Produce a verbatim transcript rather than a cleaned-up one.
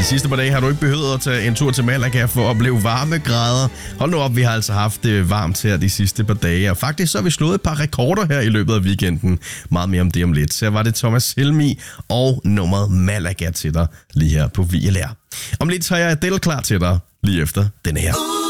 sidste par dage har du ikke behøvet at tage en tur til Malaga for at opleve varmegrader. Hold nu op, vi har altså haft det varmt her de sidste par dage, og faktisk så har vi slået et par rekorder her i løbet af weekenden. Meget mere om det om lidt. Så var det Thomas Helmig og nummeret Malaga til dig lige her på V L R. Om lidt så er jeg Adele klar til dig lige efter denne her.